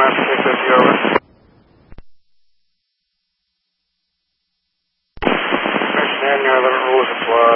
Master 650, over. Mission in, your limit rules apply.